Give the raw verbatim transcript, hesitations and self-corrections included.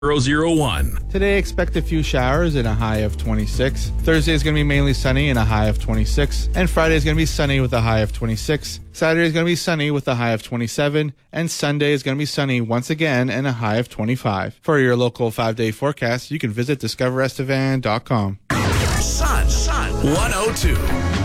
zero zero one. Today, expect a few showers and a high of twenty-six. Thursday is going to be mainly sunny and a high of twenty-six. And Friday is going to be sunny with a high of twenty-six. Saturday is going to be sunny with a high of twenty-seven. And Sunday is going to be sunny once again and a high of twenty-five. For your local five-day forecast, you can visit discover estevan dot com. Sun, Sun, one oh two.